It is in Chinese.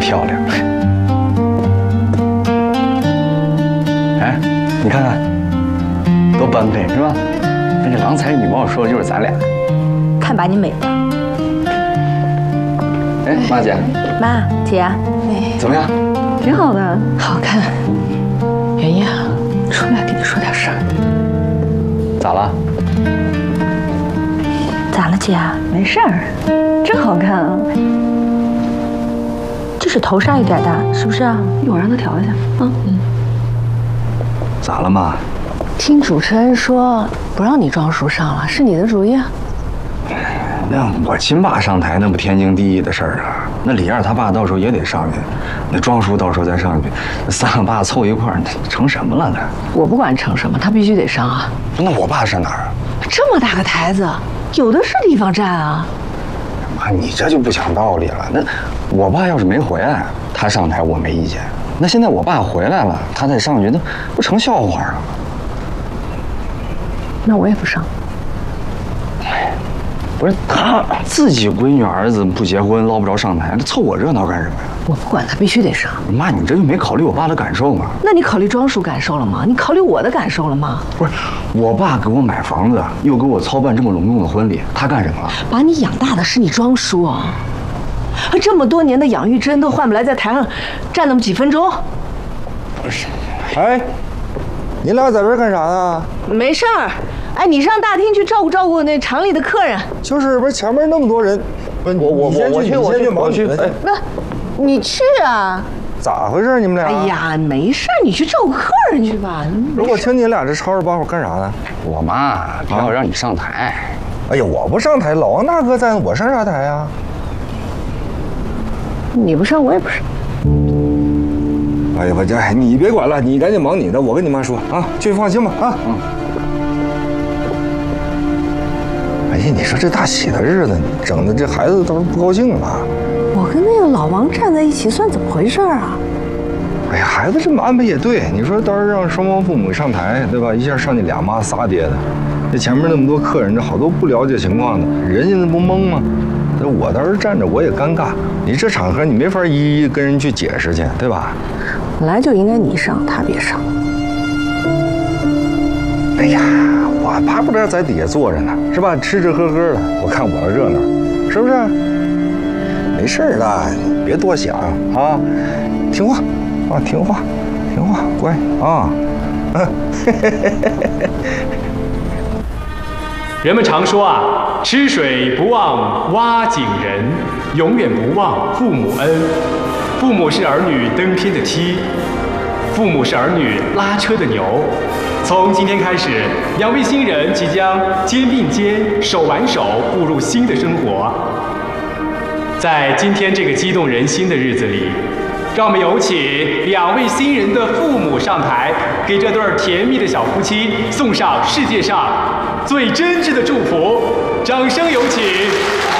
漂亮。哎，你看看，多般配是吧？那这郎才女貌说的就是咱俩。 看把你美的。 哎，妈姐， 妈姐，哎， 怎么样？ 挺好的， 好看。圆圆啊，出来跟你说点事儿。 咋了？ 咋了姐？ 没事儿，真好看啊。 这是头上一点大，是不是啊？ 一会儿让他调一下啊。 咋了妈？ 听主持人说不让你装书上了，是你的主意啊？ 那我亲爸上台，那不天经地义的事儿啊。那李燕他爸到时候也得上去，那庄叔到时候再上去，那三个爸凑一块儿，成什么了呢？ 我不管成什么，他必须得上啊。 那我爸上哪儿啊？ 这么大个台子，有的是地方站啊。 妈，你这就不讲道理了。那我爸要是没回来，他上台我没意见。那现在我爸回来了，他再上去，那不成笑话了吗？ 那我也不上。 不是他自己闺女儿子不结婚，捞不着上台，那凑我热闹干什么呀？ 我不管他，必须得上。 妈，你这就没考虑我爸的感受吗？ 那你考虑庄叔感受了吗？你考虑我的感受了吗？ 不是，我爸给我买房子，又给我操办这么隆重的婚礼，他干什么了？ 把你养大的是你庄叔啊！这么多年的养育之恩都换不来在台上站那么几分钟。 不是， 哎，你俩在这儿干啥呢？ 没事儿。哎，你上大厅去照顾照顾那厂里的客人。 就是不是前面那么多人，我去，哎， 那，你去啊？ 咋回事？你们俩？ 哎呀，没事儿，你去照顾客人去吧。 如果听你俩这吵吵把火干啥呢？ 我妈非要让你上台。 哎呀，我不上台，老王大哥在，我上啥台呀？ 你不上，我也不上。 哎呀，我这你别管了，你赶紧忙你的，我跟你妈说啊，去放心吧啊。哎呀，你说这大喜的日子，你整的这孩子都不高兴了。 我跟那个老王站在一起，算怎么回事啊？ 哎呀，孩子这么安排也对。你说到时候让双方父母上台，对吧？一下上去俩妈仨爹的，这前面那么多客人，这好多不了解情况的，人家那不懵吗？这我到时候站着我也尴尬。你这场合你没法一一跟人去解释去，对吧？ 本来就应该你上，他别上。 哎呀，我巴不得在底下坐着呢，是吧？吃吃喝喝的，我看我的热闹，是不是？没事的，你别多想啊，听话啊，听话，乖啊。 人们常说啊，吃水不忘挖井人，永远不忘父母恩。父母是儿女登天的梯，父母是儿女拉车的牛。从今天开始，两位新人即将肩并肩、手挽手步入新的生活。在今天这个激动人心的日子里，让我们有请两位新人的父母上台，给这对甜蜜的小夫妻送上世界上最真挚的祝福。掌声有请。